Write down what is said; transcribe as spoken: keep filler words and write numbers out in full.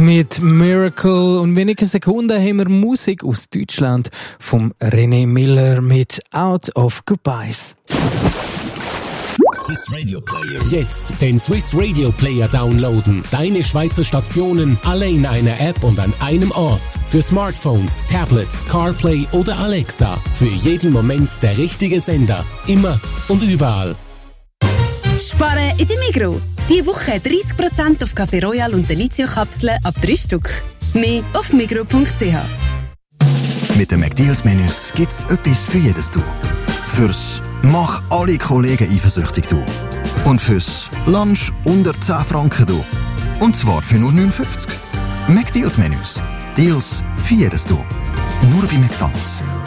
mit Miracle und wenigen Sekunden haben wir Musik aus Deutschland vom René Miller mit Out of Goodbyes. Swiss Radio Player. Jetzt den Swiss Radio Player downloaden. Deine Schweizer Stationen alle in einer App und an einem Ort. Für Smartphones, Tablets, CarPlay oder Alexa. Für jeden Moment der richtige Sender. Immer und überall. Sparen in der Migros. Diese Woche dreißig Prozent auf Café Royal und Delizio-Kapseln ab drei Stück. Mehr auf migros punkt c h. Mit den McDeals-Menüs gibt's etwas für jedes Du. Fürs «Mach alle Kollegen eifersüchtig» Du. Und fürs «Lunch unter zehn Franken» Du. Und zwar für nur neun fünfzig. McDeals-Menüs. Deals für jedes Du. Nur bei McDonald's.